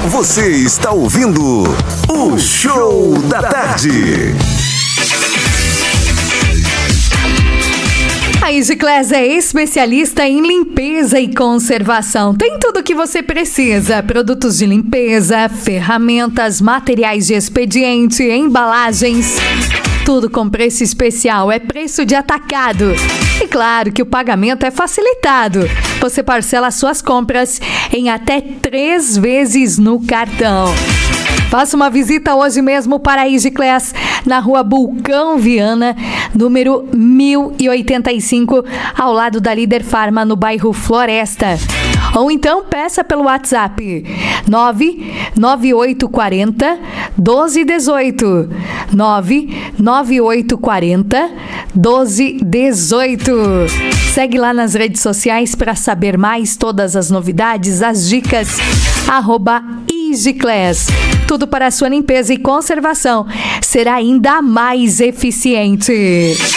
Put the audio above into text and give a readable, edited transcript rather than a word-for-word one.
Você está ouvindo o Show da Tarde. A Igiclass é especialista em limpeza e conservação. Tem tudo o que você precisa: produtos de limpeza, ferramentas, materiais de expediente, embalagens. Tudo com preço especial, é preço de atacado. E claro que o pagamento é facilitado. Você parcela suas compras em até 3 vezes no cartão. Faça uma visita hoje mesmo para a Igiclass, na rua Bulcão Viana, número 1085, ao lado da Líder Farma, no bairro Floresta. Ou então peça pelo WhatsApp 99840 1218. 99840 1218. Segue lá nas redes sociais para saber mais todas as novidades, as dicas. @Igiclass. Tudo para a sua limpeza e conservação será ainda mais eficiente.